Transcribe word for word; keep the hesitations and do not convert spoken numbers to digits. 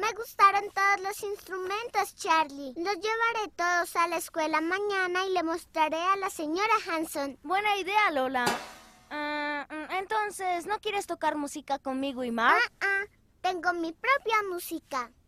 Me gustaron todos los instrumentos, Charlie. Los llevaré todos a la escuela mañana y le mostraré a la señora Hanson. Buena idea, Lola. Uh, entonces, ¿no quieres tocar música conmigo y Mark? Ah, ah, tengo mi propia música.